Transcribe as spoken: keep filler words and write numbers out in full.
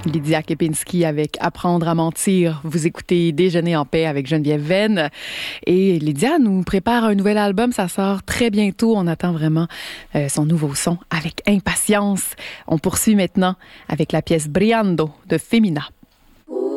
Lydia Kepinski avec Apprendre à mentir. Vous écoutez Déjeuner en paix avec Geneviève Venn. Et Lydia nous prépare un nouvel album. Ça sort très bientôt. On attend vraiment euh, son nouveau son avec impatience. On poursuit maintenant avec la pièce Briando de Femina.